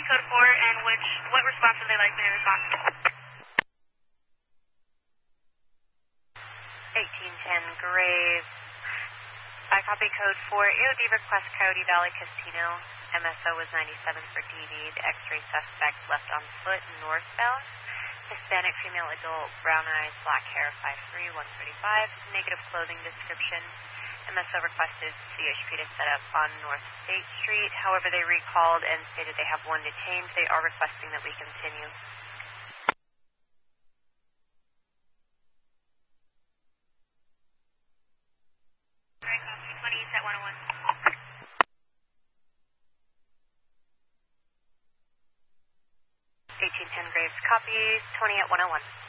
code 4, and what response would they like me to respond to? 1810 Graves. I copy code 4. EOD request Coyote Valley Casino. MSO was 97 for DD. The X-ray suspect left on foot northbound. Hispanic female adult, brown eyes, black hair, 5'3", 135. Negative clothing description. MSO requested CHP to set up on North State Street. However, they recalled and stated they have one detained. They are requesting that we continue. Alright, copy. 20 at 101. 1810 Graves copies, 20 at 101.